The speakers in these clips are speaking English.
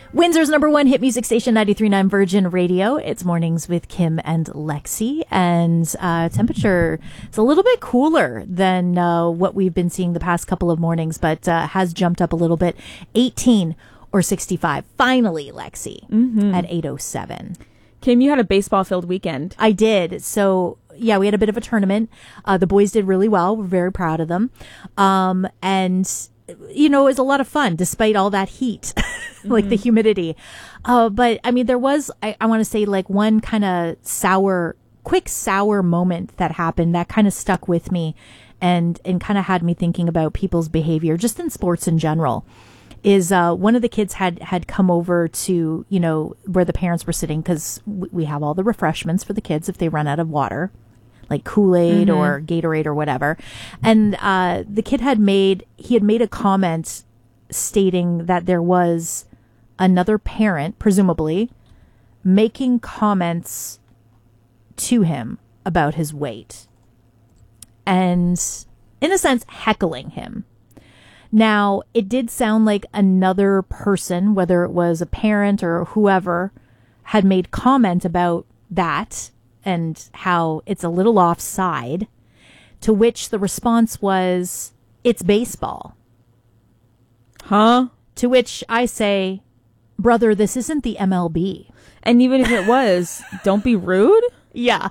Windsor's number one hit music station, 93.9 Virgin Radio. It's Mornings with Kim and Lexi. And temperature is a little bit cooler than what we've been seeing the past couple of mornings, but has jumped up a little bit. 18 or 65. Finally, Lexi, at 8:07. Kim, you had a baseball-filled weekend. I did. So, yeah, we had a bit of a tournament. The boys did really well. We're very proud of them. And, you know, it was a lot of fun despite all that heat, like the humidity. But, I mean, there was, I want to say, like one kind of quick sour moment that happened that kind of stuck with me and kind of had me thinking about people's behavior just in sports in general. Is one of the kids had come over to, you know, where the parents were sitting because we have all the refreshments for the kids if they run out of water, like Kool-Aid or Gatorade or whatever. And the kid had made a comment stating that there was another parent, presumably, making comments to him about his weight and, in a sense, heckling him. Now, it did sound like another person, whether it was a parent or whoever, had made comment about that and how it's a little offside, to which the response was, it's baseball. Huh? To which I say, brother, this isn't the MLB. And even if it was, don't be rude? Yeah.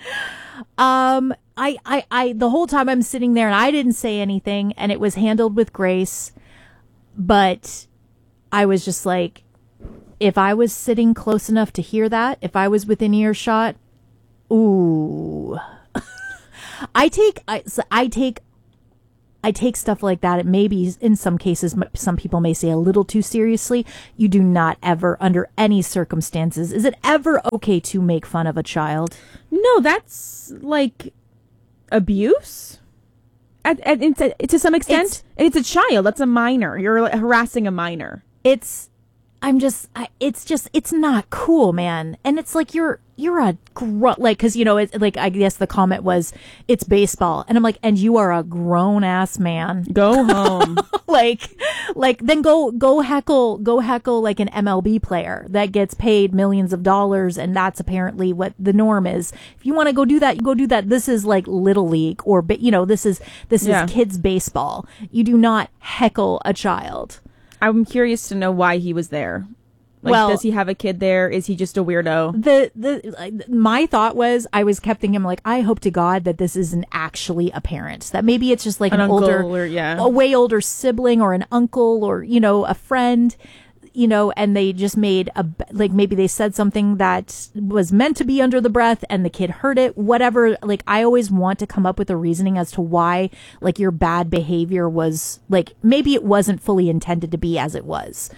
I the whole time I'm sitting there and I didn't say anything and it was handled with grace, but I was just like, if I was sitting close enough to hear that, if I was within earshot, ooh. I take stuff like that. It may be, in some cases, some people may say a little too seriously. You do not ever, under any circumstances, is it ever okay to make fun of a child? No, that's like abuse. To some extent, it's a child. That's a minor. You're harassing a minor. It's not cool, man. And it's like you're a like, because, you know, it's like, I guess the comment was, it's baseball, and I'm like, and you are a grown ass man. Go home. like then go heckle like an MLB player that gets paid millions of dollars, and that's apparently what the norm is. If you want to go do that, you go do that. This is like Little League, or, you know, this is kids baseball. You do not heckle a child. I'm curious to know why he was there. Like, well, does he have a kid there? Is he just a weirdo? My thought was, kept thinking, like, I hope to God that this isn't actually a parent. That maybe it's just like an older, a way older sibling or an uncle or, you know, a friend, you know, and they just made maybe they said something that was meant to be under the breath and the kid heard it, whatever. Like, I always want to come up with a reasoning as to why, like, your bad behavior was, like, maybe it wasn't fully intended to be as it was.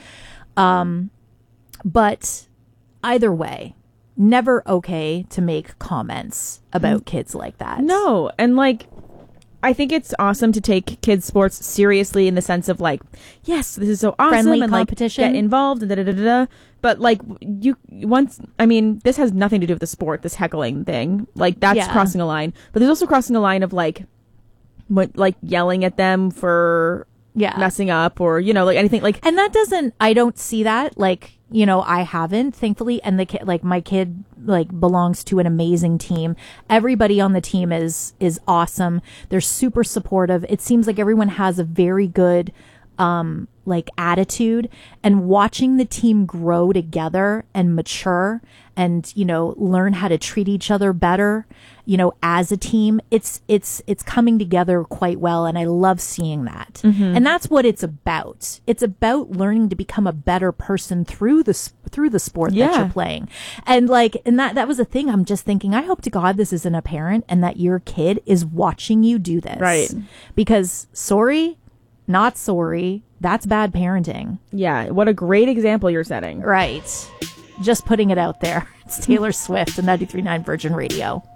But either way, never okay to make comments about kids like that. No. And, like, I think it's awesome to take kids' sports seriously in the sense of, like, yes, this is so awesome. Friendly and competition. Like, get involved and da-da-da-da-da. But, like, this has nothing to do with the sport, this heckling thing. Like, that's crossing a line. But there's also crossing a line of, like, yelling at them for messing up or, you know, like, anything. Like, and I don't see that, like, you know, I haven't, thankfully, and my kid, like, belongs to an amazing team. Everybody on the team is awesome. They're super supportive. It seems like everyone has a very good, like, attitude, and watching the team grow together and mature and, you know, learn how to treat each other better, you know, as a team, it's coming together quite well. And I love seeing that. Mm-hmm. And that's what it's about. It's about learning to become a better person through the sport that you're playing. And that was a thing. I'm just thinking, I hope to God this isn't a parent and that your kid is watching you do this. Right. Because sorry, not sorry. That's bad parenting. Yeah. What a great example you're setting. Right. Just putting it out there. It's Taylor Swift and 93.9 Virgin Radio.